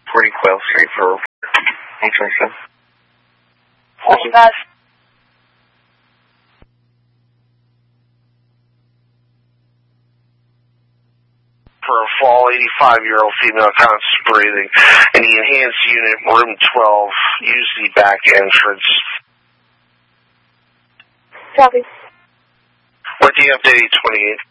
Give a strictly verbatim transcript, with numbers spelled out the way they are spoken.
forty Quail Street for Interesting. Oh, guys. For a fall eighty-five-year-old female conscious breathing in the enhanced unit, room twelve, use the back entrance. Copy. With the update twenty-eight.